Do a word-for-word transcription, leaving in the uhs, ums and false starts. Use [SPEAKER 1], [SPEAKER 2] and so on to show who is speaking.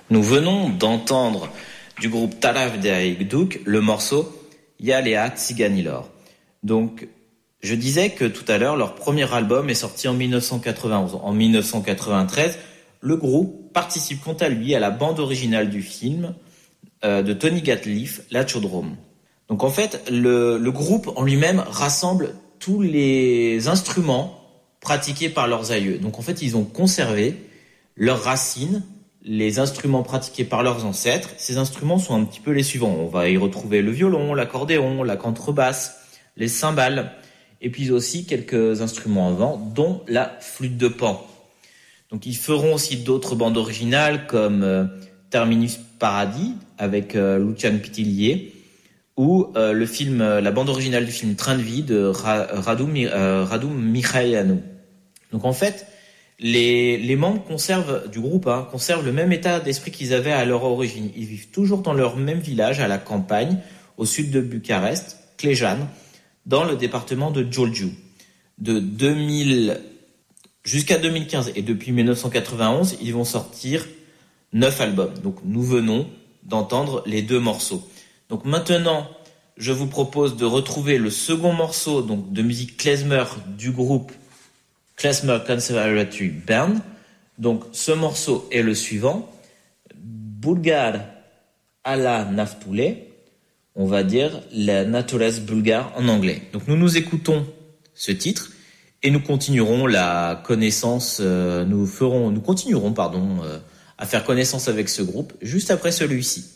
[SPEAKER 1] Nous venons d'entendre du groupe Taraf Derigduk le morceau Yalea Tsiganilor. Donc, je disais que tout à l'heure, leur premier album est sorti en dix-neuf cent quatre-vingt-onze. En dix-neuf cent quatre-vingt-treize, le groupe participe quant à lui à la bande originale du film euh, de Tony Gatliff, La Chaudrome. Donc en fait, le, le groupe en lui-même rassemble tous les instruments pratiqués par leurs aïeux. Donc en fait, ils ont conservé leurs racines, les instruments pratiqués par leurs ancêtres. Ces instruments sont un petit peu les suivants. On va y retrouver le violon, l'accordéon, la contrebasse, les cymbales, et puis aussi quelques instruments à vent, dont la flûte de Pan. Donc ils feront aussi d'autres bandes originales comme euh, Terminus Paradis avec euh, Lucian Pitillier, ou euh, le film, euh, la bande originale du film Train de vie de Ra- Radu, euh, Radu Mihailanu. Donc en fait, les, les membres conservent du groupe hein, conservent le même état d'esprit qu'ils avaient à leur origine. Ils vivent toujours dans leur même village à la campagne, au sud de Bucarest, Clejan, dans le département de Giurgiu. De deux mille jusqu'à deux mille quinze et depuis dix-neuf cent quatre-vingt-onze, ils vont sortir neuf albums. Donc nous venons d'entendre les deux morceaux. Donc maintenant, je vous propose de retrouver le second morceau donc de musique klezmer du groupe Klezmer Conservatory Band. Donc ce morceau est le suivant, Bulgar ala Naftule, on va dire la naturesse bulgare en anglais. Donc nous nous écoutons ce titre et nous continuerons la connaissance, euh, nous ferons, nous continuerons pardon, euh, à faire connaissance avec ce groupe juste après celui-ci.